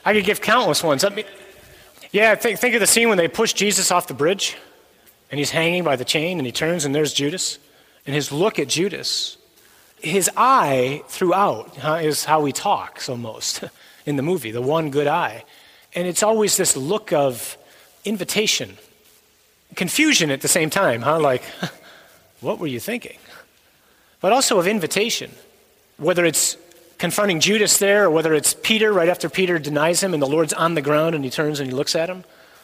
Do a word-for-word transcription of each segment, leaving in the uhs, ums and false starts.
I could give countless ones. I mean, yeah, think, think of the scene when they push Jesus off the bridge, and he's hanging by the chain, and he turns, and there's Judas. And his look at Judas, his eye throughout huh, is how he talks almost in the movie, the one good eye. And it's always this look of invitation, confusion at the same time, huh? Like, what were you thinking? But also of invitation, whether it's confronting Judas there, or whether it's Peter right after Peter denies him and the Lord's on the ground and he turns and he looks at him,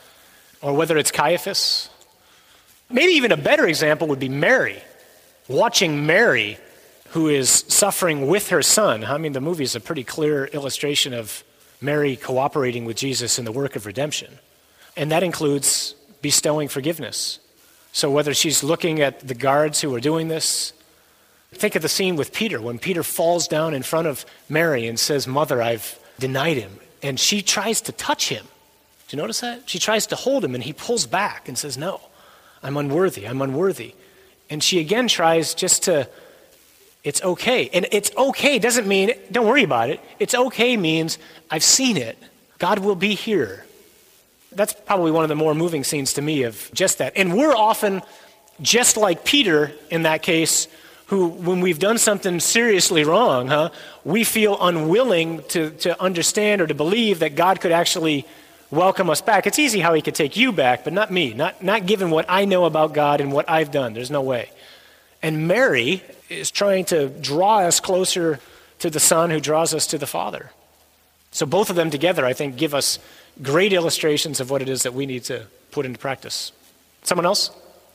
or whether it's Caiaphas. Maybe even a better example would be Mary, watching Mary, who is suffering with her son. I mean, the movie is a pretty clear illustration of Mary cooperating with Jesus in the work of redemption. And that includes bestowing forgiveness. So whether she's looking at the guards who are doing this, think of the scene with Peter, when Peter falls down in front of Mary and says, "Mother, I've denied him." And she tries to touch him. Do you notice that? She tries to hold him, and he pulls back and says, "No, I'm unworthy, I'm unworthy." And she again tries just to, it's okay. And it's okay doesn't mean, don't worry about it. It's okay means, I've seen it. God will be here. That's probably one of the more moving scenes to me of just that. And we're often just like Peter in that case, who, when we've done something seriously wrong, huh, we feel unwilling to, to understand or to believe that God could actually welcome us back. It's easy how he could take you back, but not me, not, not given what I know about God and what I've done. There's no way. And Mary is trying to draw us closer to the Son who draws us to the Father. So both of them together, I think, give us great illustrations of what it is that we need to put into practice. Someone else?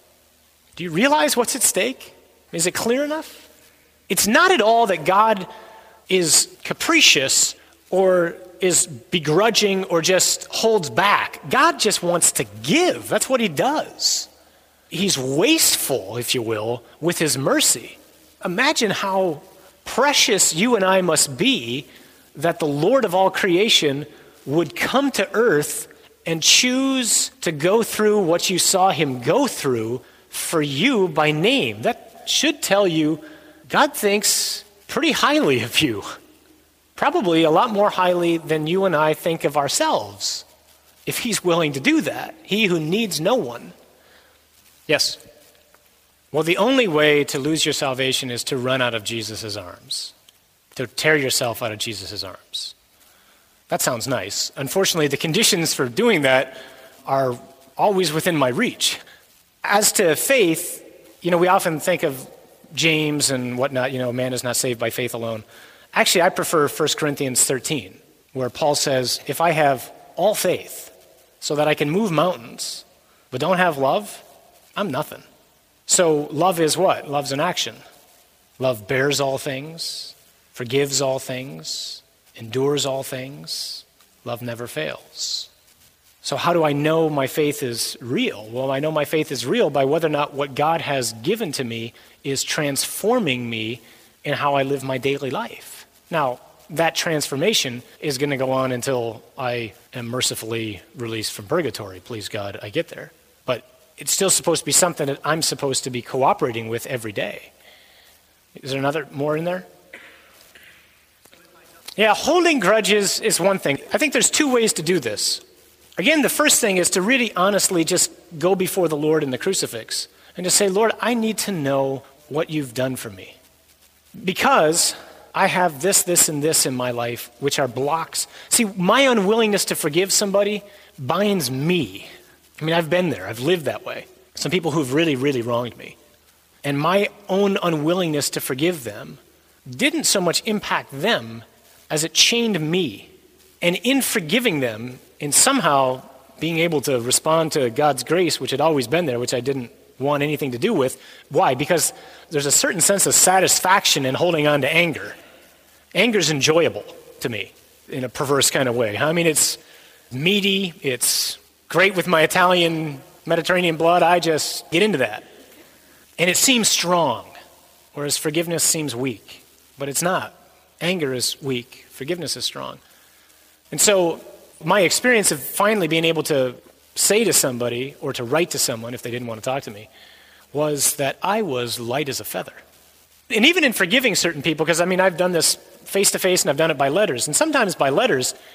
Do you realize what's at stake? Is it clear enough? It's not at all that God is capricious or is begrudging or just holds back. God just wants to give. That's what he does. He's wasteful, if you will, with his mercy. Imagine how precious you and I must be that the Lord of all creation would come to earth and choose to go through what you saw him go through for you by name. That should tell you God thinks pretty highly of you. Probably a lot more highly than you and I think of ourselves, if he's willing to do that. He who needs no one. Yes? Well, the only way to lose your salvation is to run out of Jesus' arms, to tear yourself out of Jesus' arms. That sounds nice. Unfortunately, the conditions for doing that are always within my reach. As to faith, you know, we often think of James and whatnot, you know, man is not saved by faith alone. Actually, I prefer First Corinthians thirteen, where Paul says, if I have all faith so that I can move mountains, but don't have love, I'm nothing. So love is what? Love's an action. Love bears all things, forgives all things, endures all things. Love never fails. So how do I know my faith is real? Well, I know my faith is real by whether or not what God has given to me is transforming me in how I live my daily life. Now, that transformation is going to go on until I am mercifully released from purgatory. Please God, I get there. But it's still supposed to be something that I'm supposed to be cooperating with every day. Is there another more in there? Yeah, holding grudges is one thing. I think there's two ways to do this. Again, the first thing is to really honestly just go before the Lord in the crucifix and to say, Lord, I need to know what you've done for me. Because I have this, this, and this in my life, which are blocks. See, my unwillingness to forgive somebody binds me. I mean, I've been there. I've lived that way. Some people who've really, really wronged me. And my own unwillingness to forgive them didn't so much impact them as it chained me. And in forgiving them, in somehow being able to respond to God's grace, which had always been there, which I didn't want anything to do with. Why? Because there's a certain sense of satisfaction in holding on to anger. Anger's enjoyable to me in a perverse kind of way. I mean, it's meaty, it's great with my Italian Mediterranean blood. I just get into that. And it seems strong, whereas forgiveness seems weak. But it's not. Anger is weak. Forgiveness is strong. And so my experience of finally being able to say to somebody or to write to someone if they didn't want to talk to me was that I was light as a feather. And even in forgiving certain people, because I mean, I've done this face to face and I've done it by letters. And sometimes by letters,